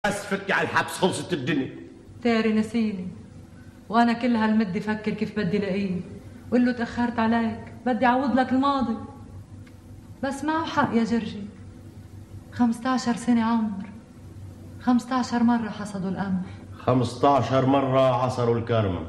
بس فكي على الحبس خلصت الدنيا. تاري نسيني وانا كل هالمدة فكر كيف بدي لاقيه، وقل له تأخرت عليك، بدي اعوض لك الماضي. بس معه حق يا جرجي، 15 سنة عمر، 15 مرة حصدوا القمح، 15 مرة عصروا الكرم،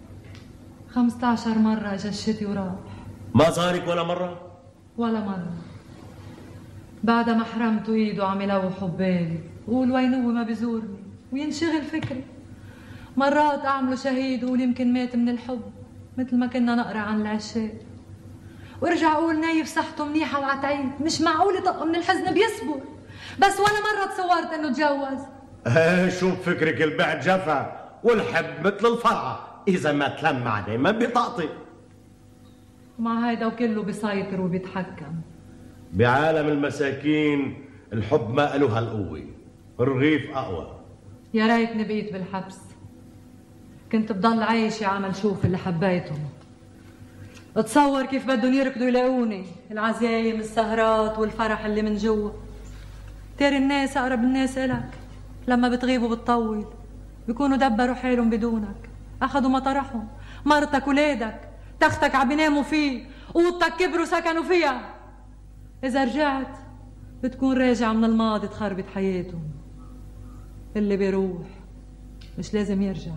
15 مرة اجا الشتي وراح. ما زارك ولا مرة؟ ولا مرة. بعد ما حرمته ايده عم يلوح ببالي وقول وين هو ما بيزورني وينشغل فكري. مرات اعمله شهيد وقول يمكن مات من الحب مثل ما كنا نقرا عن العشاق، وارجع اقول نايف صحته منيحه وعتعيد، مش معقول يطق من الحزن بيصبر. بس ولا مره تصورت انه تجوز. شوف فكرك، البعد جفا والحب مثل الفرعه، اذا ما تلمع دايما بيطقطق. ومع هيدا وكله بيسيطر وبيتحكم. بعالم المساكين الحب ما له هالقوه، الرغيف اقوى. يا ريتني بقيت بالحبس، كنت بضل عايشه عمل شوف اللي حبيتهم. اتصور كيف بدهم يركضوا يلاقوني، العزايم السهرات والفرح اللي من جوا. تاري الناس اقرب الناس الك، لما بتغيب وبتطول بيكونوا دبروا حالهم بدونك، اخذوا مطرحهم، مرتك ولادك، تختك عم بيناموا فيه، اوضتك كبروا سكنوا فيها. اذا رجعت بتكون راجع من الماضي تخربط حياتهم. اللي بيروح مش لازم يرجع.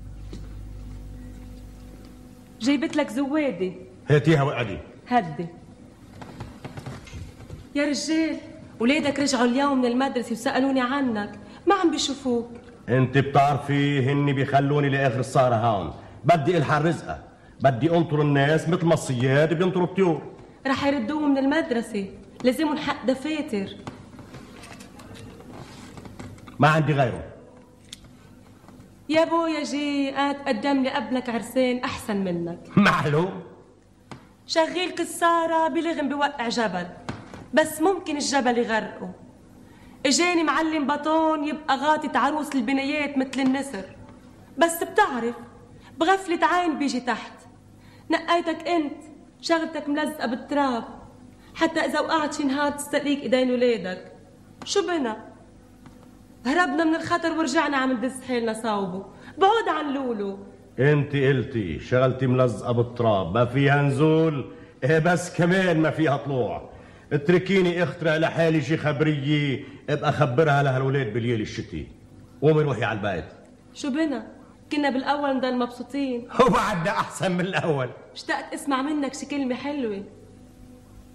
جايبت لك زوادي، هاتيها وقعدي. هدي يا رجال، ولادك رجعوا اليوم من المدرسة وسألوني عنك، ما عم بيشوفوك. انت بتعرفي هني بيخلوني لاخر السهرة هون، بدي الحق رزقة، بدي انطر الناس مثل ما الصياد بينطروا الطيور. رح يردوهم من المدرسة، لازمهم حق دفاتر. ما عندي غيره. يا بويا جي قدم لي قبلك عرسان احسن منك. معلوم. شغيل كسارة بلغم بوقع جبل، بس ممكن الجبل يغرقه. اجاني معلم بطون يبقى غاطة عروس البنيات مثل النسر، بس بتعرف بغفلة عين بيجي تحت. نقيتك انت، شغلتك ملزقة بالتراب، حتى اذا وقعت شي نهار تستقيك ايدين ولادك. شو بنا؟ هربنا من الخطر ورجعنا عم ندس حيلنا صوبه. بعود عن لولو. انت قلتي شغلتي ملزقه بالتراب، ما فيها نزول، بس كمان ما فيها طلوع. اتركيني اخترع لحالي شي خبريه ابقى خبرها لهالولاد بالليل الشتي. قومي روحي على البيت. شو بنا؟ كنا بالاول نضل مبسوطين، وبعدنا احسن من الاول. اشتقت اسمع منك شي كلمه حلوه.